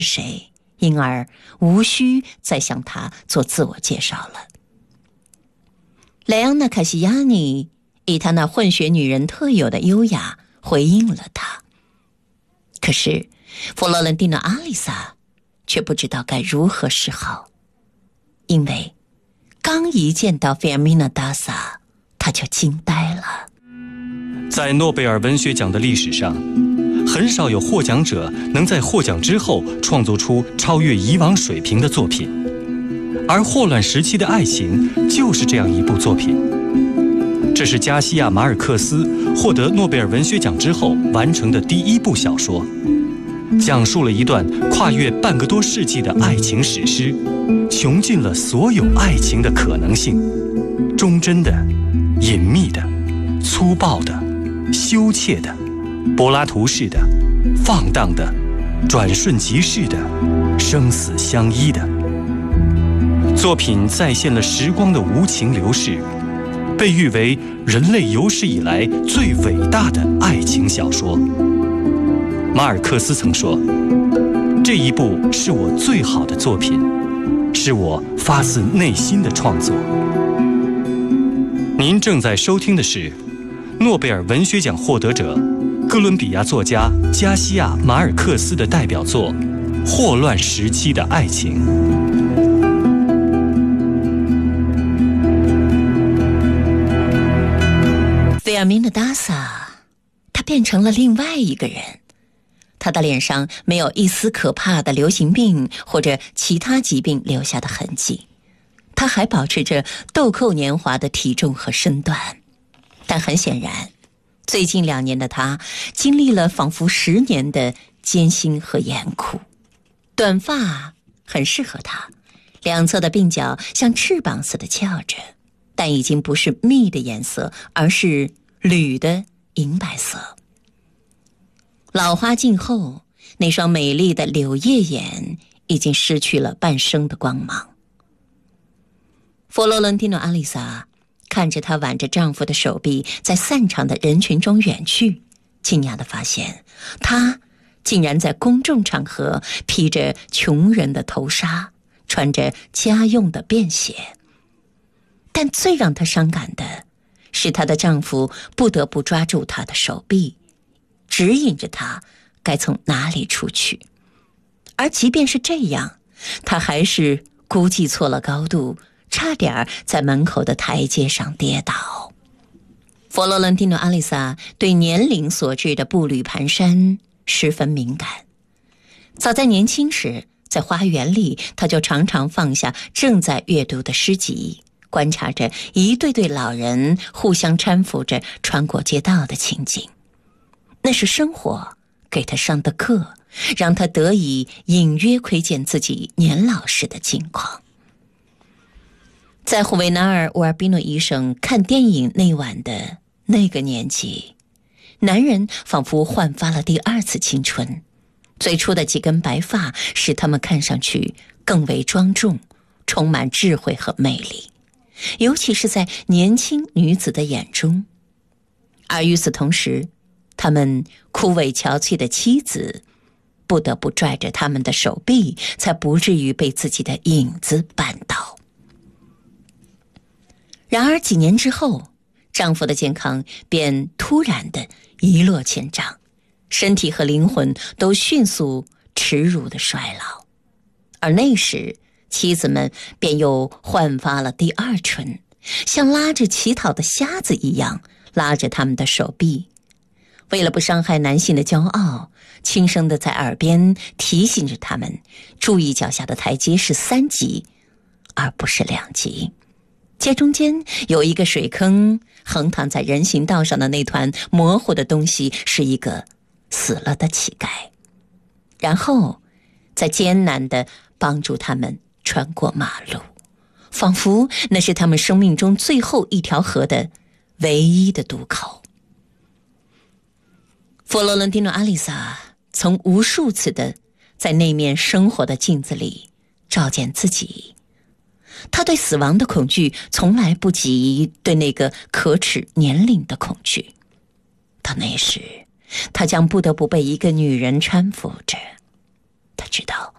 谁，因而无需再向他做自我介绍了。莱昂娜·卡西亚尼以他那混血女人特有的优雅回应了他，可是佛罗伦蒂诺·阿丽萨却不知道该如何是好，因为刚一见到费尔米娜·达萨，他就惊呆了。 在诺贝尔文学奖的历史上，很少有获奖者能在获奖之后创作出超越以往水平的作品，而霍乱时期的爱情就是这样一部作品。这是加西亚·马尔克斯获得诺贝尔文学奖之后完成的第一部小说，讲述了一段跨越半个多世纪的爱情史诗，穷尽了所有爱情的可能性，忠贞的、隐秘的、粗暴的、羞怯的、柏拉图式的、放荡的、转瞬即逝的、生死相依的。作品再现了时光的无情流逝，被誉为人类有史以来最伟大的爱情小说。马尔克斯曾说，这一部是我最好的作品，是我发自内心的创作。您正在收听的是诺贝尔文学奖获得者哥伦比亚作家加西亚·马尔克斯的代表作《霍乱时期的爱情》。 费尔米娜·达萨，他变成了另外一个人。他的脸上没有一丝可怕的流行病或者其他疾病留下的痕迹，他还保持着豆蔻年华的体重和身段。但很显然，最近2年的他经历了仿佛10年的艰辛和严苦。短发很适合他，两侧的鬓角像翅膀似的翘着，但已经不是蜜的颜色，而是铝的银白色。老花镜后，那双美丽的柳叶眼已经失去了半生的光芒。佛罗伦蒂诺·阿丽萨看着她挽着丈夫的手臂在散场的人群中远去，惊讶地发现她竟然在公众场合披着穷人的头纱，穿着家用的便鞋。但最让她伤感的是她的丈夫不得不抓住她的手臂，指引着她该从哪里出去。而即便是这样，她还是估计错了高度，差点在门口的台阶上跌倒。佛罗伦蒂诺·阿丽萨对年龄所致的步履蹒跚十分敏感。早在年轻时，在花园里，她就常常放下正在阅读的诗集，观察着一对对老人互相搀扶着穿过街道的情景。那是生活给他上的课，让他得以隐约窥见自己年老时的境况。在胡维纳尔·乌尔比诺医生看电影那晚的那个年纪，男人仿佛焕发了第2次青春，最初的几根白发使他们看上去更为庄重，充满智慧和魅力，尤其是在年轻女子的眼中。而与此同时，他们枯萎憔悴的妻子不得不拽着他们的手臂，才不至于被自己的影子绊倒。然而几年之后，丈夫的健康便突然的一落千丈，身体和灵魂都迅速耻辱的衰老。而那时，妻子们便又焕发了第2春，像拉着乞讨的瞎子一样拉着他们的手臂。为了不伤害男性的骄傲，轻声地在耳边提醒着他们，注意脚下的台阶是3级，而不是2级。街中间有一个水坑，横躺在人行道上的那团模糊的东西是一个死了的乞丐。然后再艰难地帮助他们穿过马路，仿佛那是他们生命中最后一条河的唯一的渡口。佛罗伦蒂诺·阿丽萨曾无数次的在那面生活的镜子里照见自己。他对死亡的恐惧从来不及对那个可耻年龄的恐惧。到那时，他将不得不被一个女人搀扶着。他知道，